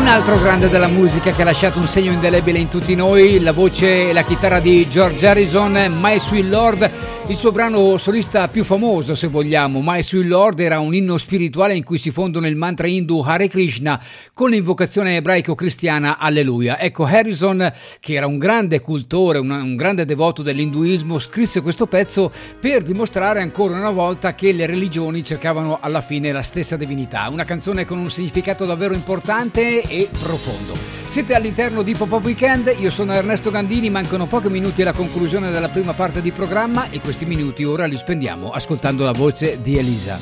Un altro grande della musica che ha lasciato un segno indelebile in tutti noi, la voce e la chitarra di George Harrison, My Sweet Lord, il suo brano solista più famoso se vogliamo. My Sweet Lord era un inno spirituale in cui si fondono il mantra hindu Hare Krishna con l'invocazione ebraico-cristiana Alleluia. Ecco, Harrison, che era un grande cultore, un grande devoto dell'induismo, scrisse questo pezzo per dimostrare ancora una volta che le religioni cercavano alla fine la stessa divinità. Una canzone con un significato davvero importante e profondo. Siete all'interno di Pop-Up Weekend, io sono Ernesto Gandini, mancano pochi minuti alla conclusione della prima parte di programma e questi minuti ora li spendiamo ascoltando la voce di Elisa.